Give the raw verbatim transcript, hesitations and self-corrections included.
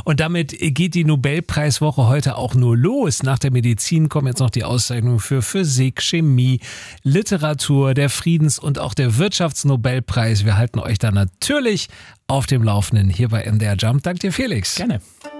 Und damit geht die Nobelpreiswoche heute auch nur los. Nach der Medizin kommen jetzt noch die Auszeichnungen für Physik, Chemie, Literatur, der Friedens- und auch der Wirtschaftsnobelpreis. Wir halten euch da natürlich auf dem Laufenden hier bei M D R Jump. Dank dir, Felix. Gerne.